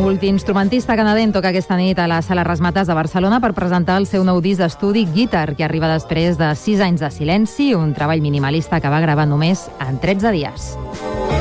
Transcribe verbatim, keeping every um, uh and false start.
multiinstrumentista canadenc toca aquesta nit a la Sala Razzmatazz de Barcelona per presentar el seu nou disc d'estudi Guitar, que arriba després de sis anys de silenci, un treball minimalista que va gravar només en tretze dies.